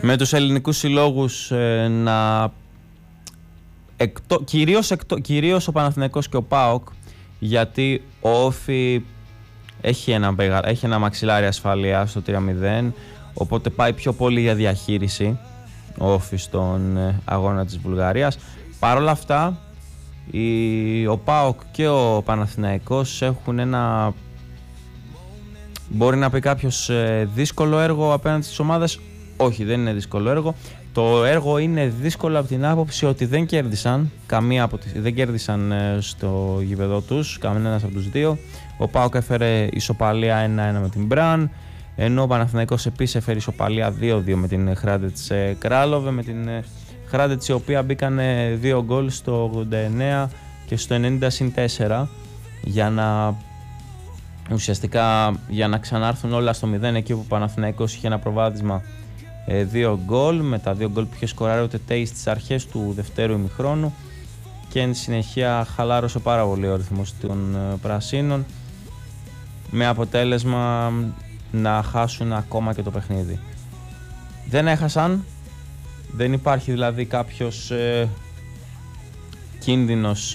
με τους ελληνικούς συλλόγους να κυρίως ο Παναθηναϊκός και ο ΠΑΟΚ, γιατί ο Όφι έχει ένα μαξιλάρι ασφαλεία στο 3-0, οπότε πάει πιο πολύ για διαχείριση ο Όφι στον αγώνα της Βουλγαρίας. Παρ' όλα αυτά ο ΠΑΟΚ και ο Παναθηναϊκός έχουν ένα, μπορεί να πει κάποιος, δύσκολο έργο απέναντι στις ομάδες. Όχι, δεν είναι δύσκολο έργο. Το έργο είναι δύσκολο από την άποψη ότι δεν κέρδισαν δεν κέρδισαν στο γήπεδο τους, κανένας από τους δύο. Ο ΠΑΟΚ έφερε ισοπαλία 1-1 με την Μπραν, ενώ ο Παναθηναϊκός επίσης έφερε ισοπαλία 2-2 με την Hrádec Králové, με την Hrádec η οποία μπήκαν 2 γκολ στο 89 και στο 90+4 ουσιαστικά για να ξανάρθουν όλα στο 0, εκεί που ο Παναθηναϊκός είχε ένα προβάδισμα 2 γκολ. Με τα 2 γκολ που είχε σκοράρει ο Τετέι στις αρχές του δευτέρου ημιχρόνου, και εν συνεχεία χαλάρωσε πάρα πολύ ο ρυθμός των πρασίνων, με αποτέλεσμα να χάσουν ακόμα και το παιχνίδι. Δεν έχασαν, δεν υπάρχει δηλαδή κάποιος κίνδυνος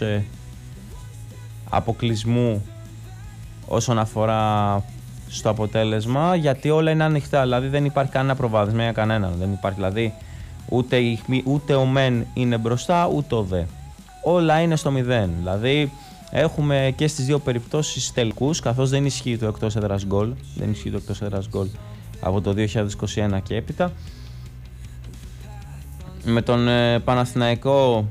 αποκλεισμού όσον αφορά στο αποτέλεσμα, γιατί όλα είναι ανοιχτά, δηλαδή δεν υπάρχει κανένα προβάδισμα για κανέναν, δεν υπάρχει δηλαδή ούτε ο μεν είναι μπροστά ούτε ο δε, όλα είναι στο 0, δηλαδή έχουμε και στις δύο περιπτώσεις τελικούς, καθώς δεν ισχύει το εκτός έδρας γκολ, από το 2021 και έπειτα, με τον Παναθηναϊκό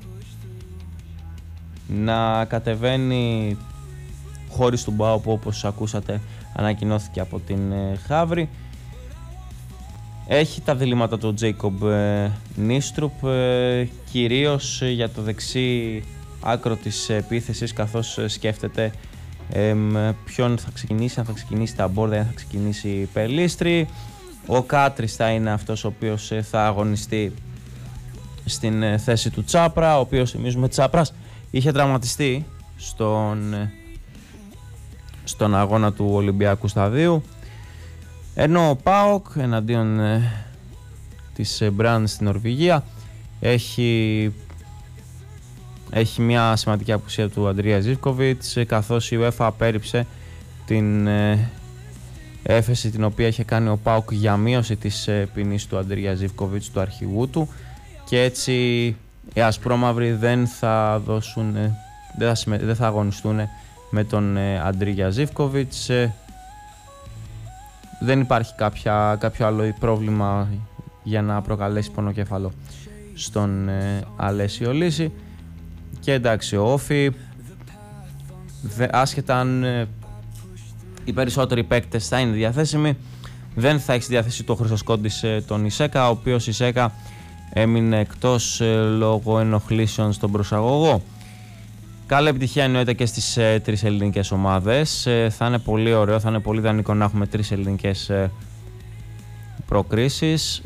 να κατεβαίνει χωρίς τον ΠΑΟΚ που, όπως ακούσατε, ανακοινώθηκε από την Χαύρη. Έχει τα διλήμματα του Τζέικομπ Νίστρουπ, κυρίως για το δεξί άκρο της επίθεσης, καθώς σκέφτεται ποιον θα ξεκινήσει, αν θα ξεκινήσει τα Μπόρδα, αν θα ξεκινήσει η Πελίστρη. Ο Κάτρης θα είναι αυτός ο οποίος θα αγωνιστεί στην θέση του Τσάπρα, ο οποίος, θυμίζουμε, Τσάπρας είχε τραυματιστεί στον αγώνα του Ολυμπιακού Σταδίου, ενώ ο ΠΑΟΚ εναντίον της Μπραν στην Νορβηγία έχει μια σημαντική απουσία του Αντρία Ζίβκοβιτς, καθώς η UEFA απέρριψε την έφεση την οποία είχε κάνει ο ΠΑΟΚ για μείωση της ποινής του Αντρία Ζίβκοβιτς, του αρχηγού του, και έτσι οι ασπρόμαυροι δεν θα αγωνιστούν με τον Αντρία Ζίβκοβιτς. Δεν υπάρχει κάποιο άλλο πρόβλημα για να προκαλέσει πονοκέφαλο στον Αλέσιο Λύση. Και εντάξει, ο Όφι, άσχετα αν οι περισσότεροι παίκτες θα είναι διαθέσιμοι, δεν θα έχει στη διάθεση το Χρυσοσκόντης τον Ισέκα, ο οποίος Ισέκα έμεινε εκτός λόγω ενοχλήσεων στον προσαγωγό. Καλή επιτυχία εννοείται και στις τρεις ελληνικές ομάδες. Θα είναι πολύ ωραίο, θα είναι πολύ ιδανικό να έχουμε τρεις ελληνικές προκρίσεις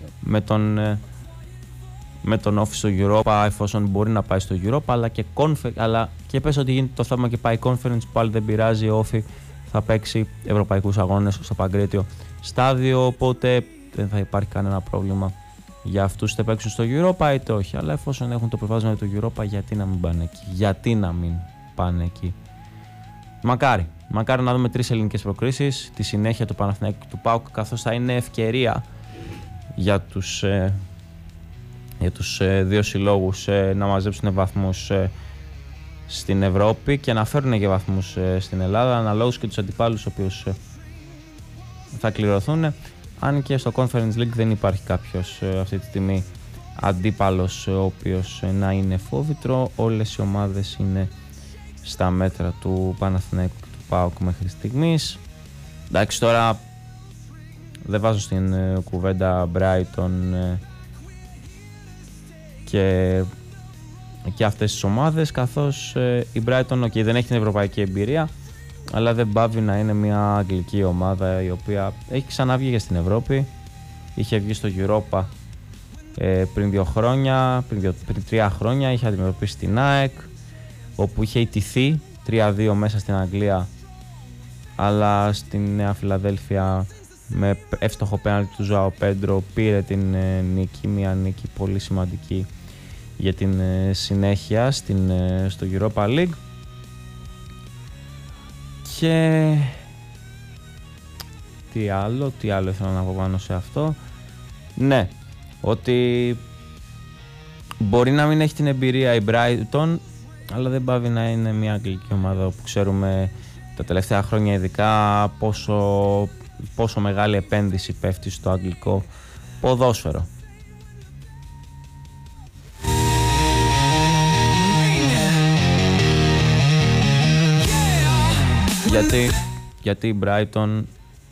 με τον Όφη στο Europa, εφόσον μπορεί να πάει στο Europa, αλλά και πες ότι γίνεται το θέμα και πάει Conference, πάλι δεν πειράζει, ο Όφη θα παίξει ευρωπαϊκούς αγώνες στο Παγκρίτιο στάδιο, οπότε δεν θα υπάρχει κανένα πρόβλημα για αυτούς, είτε παίξουν στο Europa είτε όχι, αλλά εφόσον έχουν το προβάδισμα για το Europa, γιατί να μην πάνε εκεί, μακάρι να δούμε τρεις ελληνικές προκρίσεις, τη συνέχεια του Παναθηναϊκού και του ΠΑΟΚ, καθώς θα είναι ευκαιρία για τους δύο συλλόγους να μαζέψουν βαθμούς στην Ευρώπη και να φέρουν και βαθμούς στην Ελλάδα, αναλόγως και τους αντιπάλους ο οποίους θα κληρωθούν. Αν και στο Conference League δεν υπάρχει κάποιος αυτή τη στιγμή αντίπαλος ο οποίος να είναι φόβητρο, όλες οι ομάδες είναι στα μέτρα του Παναθηναϊκού και του ΠΑΟΚ μέχρι στιγμής. Εντάξει, τώρα δεν βάζω στην κουβέντα Brighton και αυτές τις ομάδες, καθώς η Brighton δεν έχει την ευρωπαϊκή εμπειρία, αλλά δεν πάβει να είναι μια αγγλική ομάδα η οποία έχει ξαναβγεί στην Ευρώπη. Είχε βγει στο Europa πριν 3 χρόνια, είχε αντιμετωπίσει την ΑΕΚ, όπου είχε ιτηθεί 3-2 μέσα στην Αγγλία, αλλά στη Νέα Φιλαδέλφια με εύστοχο πέναλτι του Ζωάο Πέντρο πήρε την νίκη, μια νίκη πολύ σημαντική για την συνέχεια στο Europa League. Και τι άλλο ήθελα να πω πάνω σε αυτό? Ναι, ότι μπορεί να μην έχει την εμπειρία η Brighton, αλλά δεν πάβει να είναι μια αγγλική ομάδα που ξέρουμε τα τελευταία χρόνια ειδικά πόσο μεγάλη επένδυση πέφτει στο αγγλικό ποδόσφαιρο. Γιατί η Brighton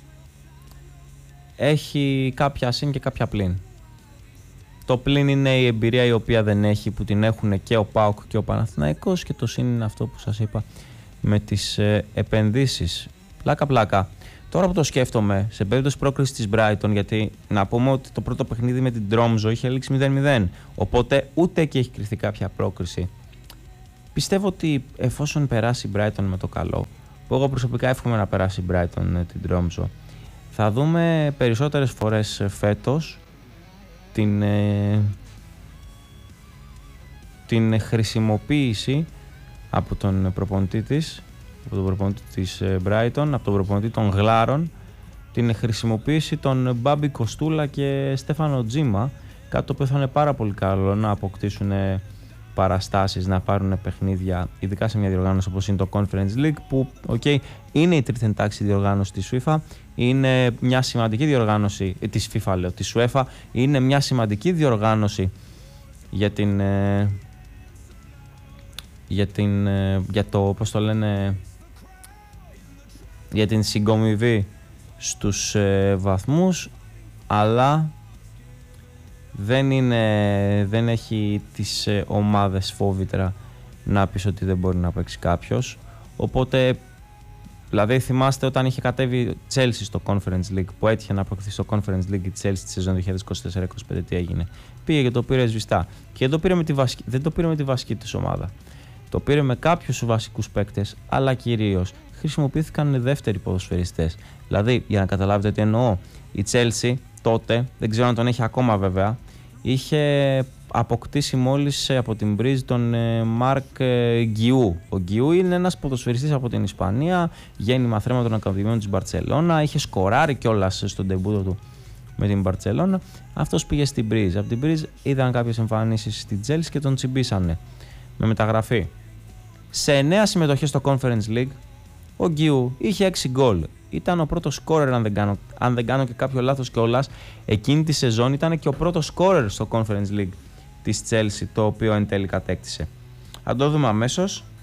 έχει κάποια συν και κάποια πλην. Το πλην είναι η εμπειρία η οποία δεν έχει, που την έχουν και ο ΠΑΟΚ και ο Παναθηναϊκός, και το συν είναι αυτό που σας είπα με τις επενδύσεις. Πλάκα. Τώρα που το σκέφτομαι, σε περίπτωση πρόκρισης της Brighton, γιατί να πούμε ότι το πρώτο παιχνίδι με την Tromsø είχε λήξει 0-0, οπότε ούτε εκεί έχει κρυφθεί κάποια πρόκριση. Πιστεύω ότι εφόσον περάσει η Brighton με το καλό, που εγώ προσωπικά εύχομαι να περάσει η Brighton την Tromsø, θα δούμε περισσότερες φορές φέτος την χρησιμοποίηση από τον προπονητή της, Brighton, από τον προπονητή των Γλάρων, την χρησιμοποίηση των Μπάμπη Κοστούλα και Στέφανο Τζίμα, κάτι το οποίο θα είναι πάρα πολύ καλό, να αποκτήσουν παραστάσεις, να πάρουν παιχνίδια, ειδικά σε μια διοργάνωση όπως είναι το Conference League, που είναι η τρίτη τάξη διοργάνωση της FIFA, είναι μια σημαντική διοργάνωση της FIFA, λέω, της UEFA, είναι μια σημαντική διοργάνωση για για την συγκομιβή στους βαθμούς, αλλά δεν έχει τις ομάδες φόβητρα να πεις ότι δεν μπορεί να παίξει κάποιος. Οπότε, δηλαδή θυμάστε όταν είχε κατέβει η Chelsea στο Conference League, που έτυχε να προκριθεί στο Conference League η Chelsea τη σεζόν 2024-2025, τι έγινε? Πήγε και το πήρε σβηστά. Και δεν το πήρε με τη βασική της ομάδα. Το πήρε με κάποιους βασικούς παίκτες, αλλά κυρίως χρησιμοποιήθηκαν δεύτεροι ποδοσφαιριστές. Δηλαδή, για να καταλάβετε τι εννοώ, η Chelsea τότε, δεν ξέρω αν τον έχει ακόμα βέβαια, είχε αποκτήσει μόλις από την Μπρίζ τον Μάρκ Γκιού. Ο Γκιού είναι ένας ποδοσφαιριστής από την Ισπανία, γέννημα θρέμα των Ακαδημιών της Μπαρτσελώνα, είχε σκοράρει κιόλας στον ντεμπούτο του με την Μπαρτσελώνα. Αυτός πήγε στην Μπρίζ. Από την Μπρίζ είδαν κάποιες εμφανίσεις στην Chelsea και τον τσιμπήσανε με μεταγραφή. Σε 9 συμμετοχές στο Conference League, ο Γκιού είχε 6 γκολ. Ήταν ο πρώτος σκόρερ, αν δεν κάνω και κάποιο λάθος κιόλας, εκείνη τη σεζόν ήταν και ο πρώτος σκόρερ στο Conference League της Chelsea, το οποίο εν τέλει κατέκτησε. Αν το δούμε αμέσως.